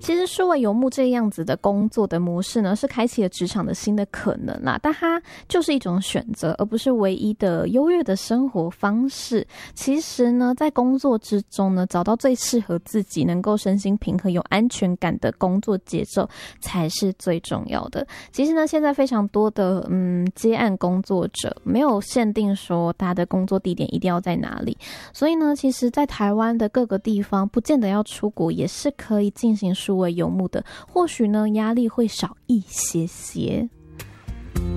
其实数位游牧这样子的工作的模式呢，是开启了职场的新的可能啦，但它就是一种选择，而不是唯一的优越的生活方式。其实呢，在工作之中呢，找到最适合自己、能够身心平衡、有安全感的工作节奏才是最重要的。其实呢，现在非常多的接案工作者没有限定说他的工作地点一定要在哪里，所以呢，其实在台湾的各个地方不见得要出国，也是可以进行数位游牧的，或许呢压力会少一些些。